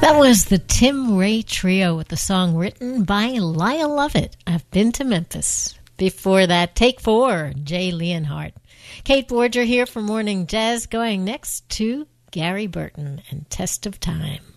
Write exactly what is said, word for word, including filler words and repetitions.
That was the Tim Ray Trio with the song written by Lyle Lovett, I've Been to Memphis. Before that, Take Four, Jay Leonhardt. Kate Borger here for Morning Jazz, going next to Gary Burton and Test of Time.